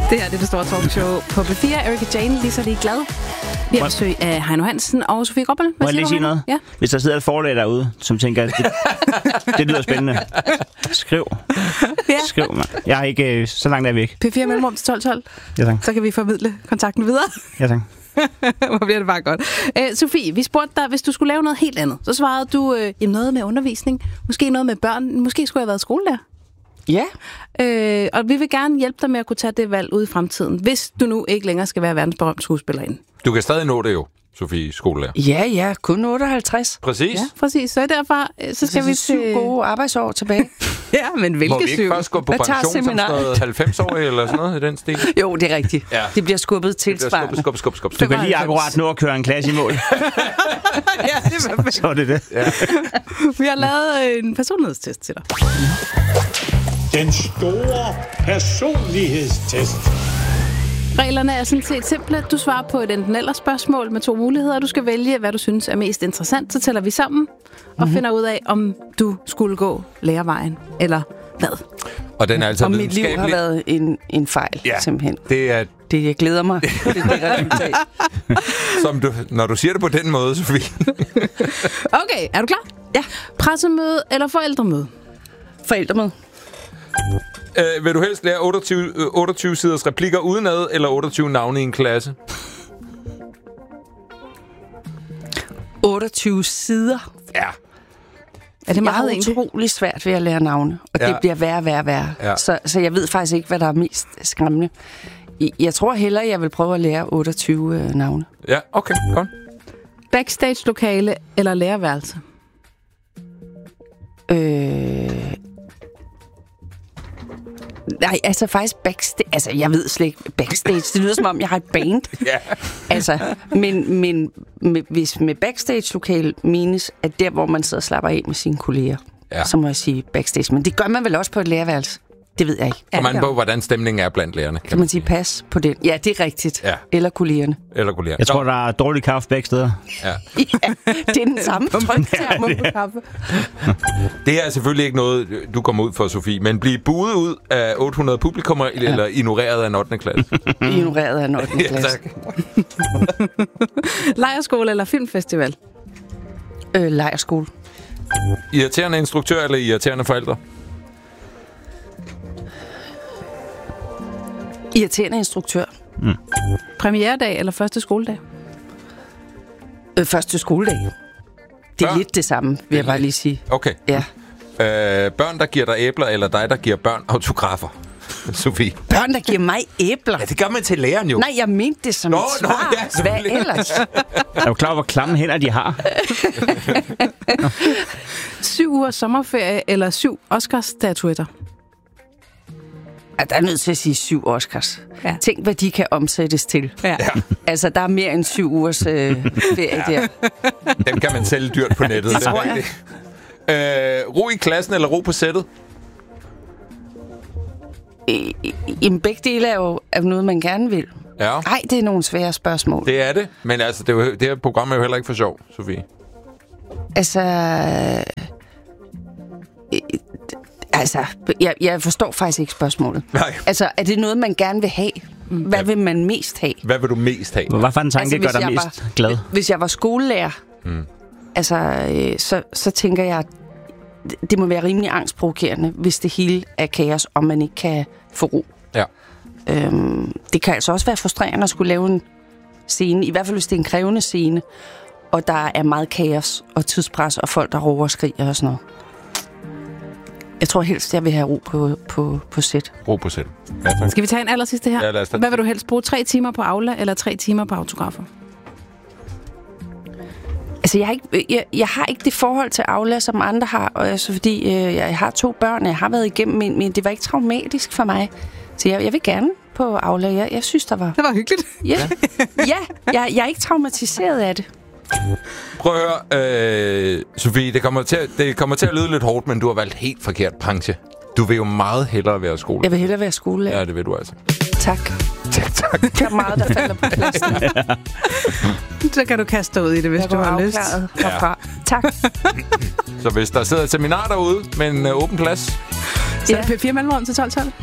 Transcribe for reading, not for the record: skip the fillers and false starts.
Det her er det store talkshow på P4. Erika Jane, lige så lige glad. Vi har besøg af Heino Hansen og Sofie Gråbøl. Må jeg lige sige noget? Ja. Hvis der sidder et forlag derude, som tænker, det lyder spændende. Skriv. Ja. Skriv, mand. Jeg er ikke så langt af væk. P4 mellemrum til 12. Ja, tak. Så kan vi formidle kontakten videre. Ja, tak. Hvor bliver det bare godt. Sofie, vi spurgte dig, hvis du skulle lave noget helt andet, så svarede du noget med undervisning, måske noget med børn, måske skulle jeg have været skolelærer. Ja. Og vi vil gerne hjælpe dig med at kunne tage det valg ud i fremtiden, hvis du nu ikke længere skal være verdensberømt skuespillerinde. Du kan stadig nå det jo, Sofie, skolelærer. Ja, kun 58. Præcis. Ja, præcis. Så derfor så skal vi 7 gode arbejdsår tilbage. Ja, men hvilke 7? Må vi ikke først gå på pension som sådan noget 90 år eller sådan noget i den stil? Jo, det er rigtigt. Ja. Det bliver skubbet tilsvarende. Skub. Du kan lige akkurat nå at køre en klasse i mål. Ja, det er perfekt. Så er det. Ja. Vi har lavet en personlighedstest til dig. Den store personlighedstest. Reglerne er sådan set simple. Du svarer på et enten eller spørgsmål med 2 muligheder. Du skal vælge, hvad du synes er mest interessant. Så tæller vi sammen og finder ud af, om du skulle gå lærervejen eller hvad. Og den er altså og mit liv har været en fejl, simpelthen. Det jeg glæder mig. Det resultat. Som når du siger det på den måde, Sofie. Okay, er du klar? Ja. Pressemøde eller forældremøde? Forældremøde. Vil du helst lære 28 siders replikker udenad, eller 28 navne i en klasse? 28 sider. Ja. Er det meget jeg har utrolig svært ved at lære navne, og det bliver værre. Ja. Så jeg ved faktisk ikke, hvad der er mest skræmmende. Jeg tror hellere, jeg vil prøve at lære 28 navne. Ja, okay, godt. Backstage-lokale eller lærerværelse? Nej, altså faktisk backstage. Altså, jeg ved slet ikke backstage. Det lyder som om, jeg har et band. Ja. Altså, men hvis med backstage-lokale menes, at der, hvor man sidder og slapper af med sine kolleger, så må jeg sige backstage. Men det gør man vel også på et lærerværelse? Det ved jeg ikke. Kommer man på, hvordan stemningen er blandt lærerne? Kan man sige pas på den? Ja, det er rigtigt. Ja. Eller kollegerne. Jeg tror, der er dårlig kaffe begge steder. Ja, det er den samme tryktermer på kaffe. Det er selvfølgelig ikke noget, du kommer ud for, Sofie, men blive buet ud af 800 publikummer eller ignoreret af en 8. klasse? Ignoreret af en 8. klasse. Lejrskole eller filmfestival? Lejrskole. Irriterende instruktør eller irriterende forældre? Irriterende instruktør. Premieredag eller første skoledag? Første skoledag. Det er lidt det samme, vil jeg bare lige sige. Okay. Ja. Børn, der giver dig æbler, eller dig, der giver børn autografer? Sofie. Børn, der giver mig æbler? Ja, det gør man til læreren jo. Nej, jeg mente det som et svar. Ja, hvad ellers? Er du klar over, hvor klamme hænder de har? 7 ugers sommerferie eller 7 Oscars-statuetter? Ja, der er nødt til at sige 7 Oscars. Ja. Tænk, hvad de kan omsættes til. Ja. Altså, der er mere end 7 ugers ferie der. Dem kan man sælge dyrt på nettet. Det tror jeg. Ro i klassen eller ro på sættet? Begge dele er jo noget, man gerne vil. Ja. Nej, det er nogle svære spørgsmål. Det er det, men altså, det her program er jo heller ikke for sjov, Sofie. Altså, jeg forstår faktisk ikke spørgsmålet. Nej. Altså, er det noget, man gerne vil have? Hvad vil man mest have? Hvad vil du mest have? Hvad for en tanke gør dig mest glad? Hvis jeg var skolelærer, så tænker jeg, det må være rimelig angstprovokerende, hvis det hele er kaos, og man ikke kan få ro. Ja. Det kan altså også være frustrerende at skulle lave en scene, i hvert fald hvis det er en krævende scene, og der er meget kaos og tidspres, og folk, der råber og skriger og sådan noget. Jeg tror helst, jeg vil have ro på sæt. Ro på sæt. Ja, skal vi tage en aller sidste her? Ja, lad os tage. Hvad vil du helst bruge? 3 timer på Aula eller 3 timer på autografer? Altså, jeg har ikke det forhold til Aula, som andre har, og altså, fordi jeg har 2 børn, jeg har været igennem, men det var ikke traumatisk for mig. Så jeg vil gerne på Aula. Jeg synes, der var... Det var hyggeligt. Ja, jeg er ikke traumatiseret af det. Prøv at høre, Sofie, det kommer til at lyde lidt hårdt, men du har valgt helt forkert branche. Du vil jo meget hellere være skole. Jeg vil hellere være skolelærer. Ja, det vil du altså. Tak. Tak. Der er meget, der falder på pladsen. Så kan du kaste dig ud i det, hvis du har lyst. Herfra. Tak. Så hvis der sidder et seminar derude med en åben plads, så er det P4 mellemrum til 12.